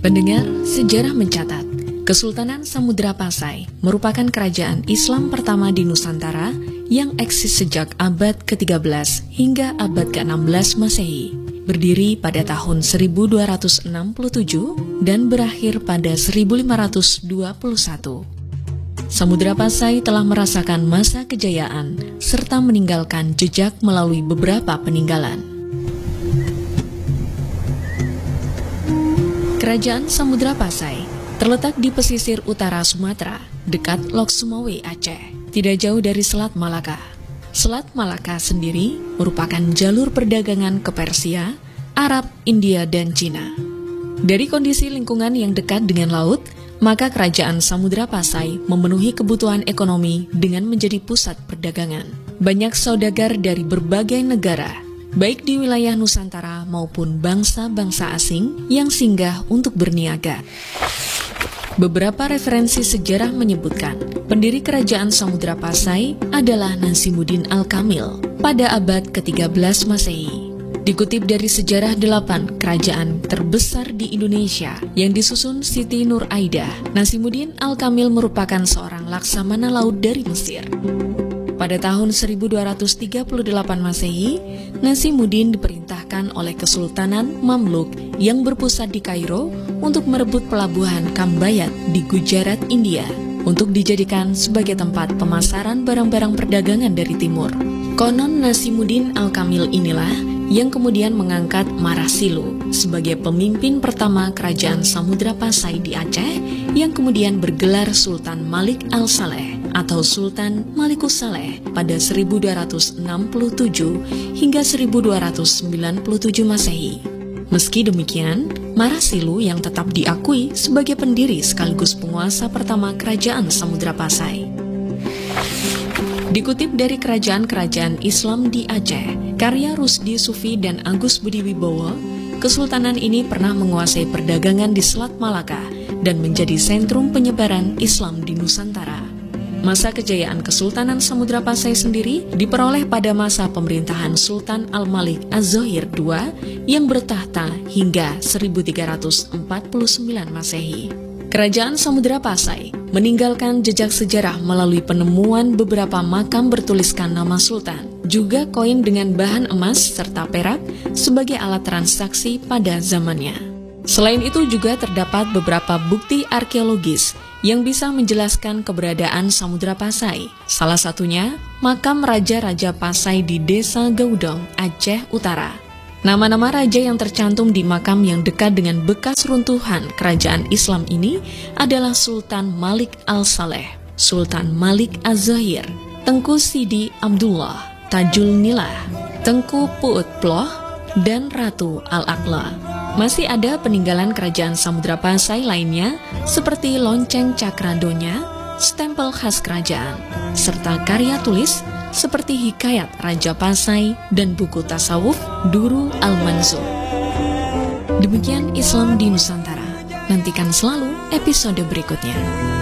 Pendengar, sejarah mencatat, Kesultanan Samudra Pasai merupakan kerajaan Islam pertama di Nusantara yang eksis sejak abad ke-13 hingga abad ke-16 Masehi, berdiri pada tahun 1267 dan berakhir pada 1521. Samudra Pasai telah merasakan masa kejayaan serta meninggalkan jejak melalui beberapa peninggalan. Kerajaan Samudra Pasai terletak di pesisir utara Sumatera, dekat Lok Sumawe, Aceh, tidak jauh dari Selat Malaka. Selat Malaka sendiri merupakan jalur perdagangan ke Persia, Arab, India, dan Cina. Dari kondisi lingkungan yang dekat dengan laut, maka kerajaan Samudra Pasai memenuhi kebutuhan ekonomi dengan menjadi pusat perdagangan. Banyak saudagar dari berbagai negara, baik di wilayah Nusantara maupun bangsa-bangsa asing yang singgah untuk berniaga. Beberapa referensi sejarah menyebutkan pendiri kerajaan Samudra Pasai adalah Nasimuddin Al-Kamil pada abad ke-13 Masehi. Dikutip dari Sejarah 8 Kerajaan Terbesar di Indonesia yang disusun Siti Nur Aidah, Nasimuddin Al-Kamil merupakan seorang laksamana laut dari Mesir. Pada tahun 1238 Masehi, Nasimuddin diperintahkan oleh Kesultanan Mamluk yang berpusat di Kairo untuk merebut pelabuhan Kambayat di Gujarat, India, untuk dijadikan sebagai tempat pemasaran barang-barang perdagangan dari timur. Konon Nasimuddin Al-Kamil inilah yang kemudian mengangkat Marasilu sebagai pemimpin pertama kerajaan Samudra Pasai di Aceh, yang kemudian bergelar Sultan Malik Al-Saleh atau Sultan Malikus Saleh pada 1267 hingga 1297 Masehi. Meski demikian, Marasilu yang tetap diakui sebagai pendiri sekaligus penguasa pertama kerajaan Samudra Pasai. Dikutip dari kerajaan-kerajaan Islam di Aceh, karya Rusdi Sufi dan Agus Budi Wibowo, kesultanan ini pernah menguasai perdagangan di Selat Malaka dan menjadi sentrum penyebaran Islam di Nusantara. Masa kejayaan Kesultanan Samudra Pasai sendiri diperoleh pada masa pemerintahan Sultan Al-Malik Az-Zohir II yang bertahta hingga 1349 Masehi. Kerajaan Samudra Pasai meninggalkan jejak sejarah melalui penemuan beberapa makam bertuliskan nama sultan, juga koin dengan bahan emas serta perak sebagai alat transaksi pada zamannya. Selain itu juga terdapat beberapa bukti arkeologis yang bisa menjelaskan keberadaan Samudra Pasai. Salah satunya makam Raja-Raja Pasai di Desa Gaudong, Aceh Utara. Nama-nama raja yang tercantum di makam yang dekat dengan bekas runtuhan kerajaan Islam ini adalah Sultan Malik Al-Saleh, Sultan Malik Az-Zahir, Tengku Sidi Abdullah, Tajul Nilah, Tengku Puut Ploh, dan Ratu Al-Aqla. Masih ada peninggalan kerajaan Samudra Pasai lainnya seperti lonceng cakradonya, stempel khas kerajaan, serta karya tulis seperti Hikayat Raja Pasai dan buku tasawuf Duru Al-Mansur. Demikian Islam di Nusantara. Nantikan selalu episode berikutnya.